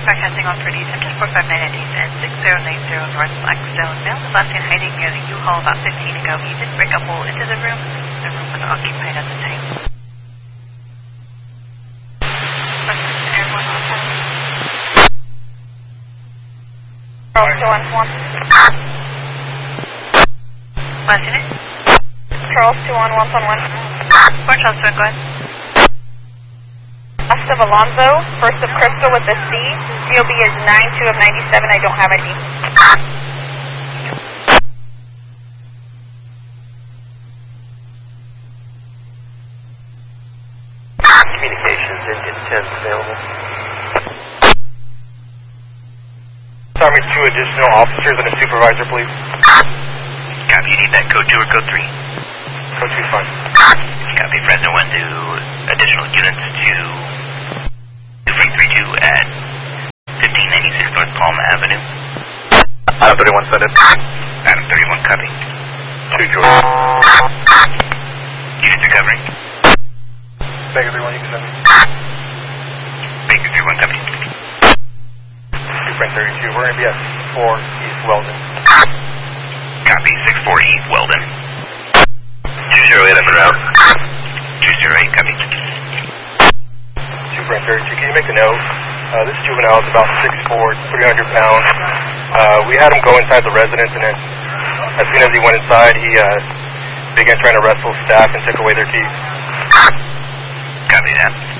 broadcasting on for December 459 and 6090 North Blackstone. Male was last seen hiding near the U-Haul about 15 ago. He did break a hole into the room. The room was occupied at the time. Charles 211. Last unit? Charles 211. Fort Charles 2, go ahead. Last of Alonzo, first of Crystal with the C. DOB is 92 of 97. I don't have ID. Communications, Indian 10 available. Army 2 additional officers and a supervisor, please. Copy, you need that code 2 or code 3? Code 2 is fine. Copy, Fresno 1 to additional units to 2332 at 1596 North Palm Avenue. Adam 31 send it. Adam 31, copy. 2 George. Units are covering. Baker 31, you can send me. Baker 31, copy. 2.32, we're going to be at 4 East Weldon. Copy, 64 East Weldon. 208 up and route. 208, copy. 2.32, can you make a note? This juvenile is about 6'4", 300 pounds. We had him go inside the residence, and then as soon as he went inside, he began trying to wrestle staff and took away their keys. Copy that.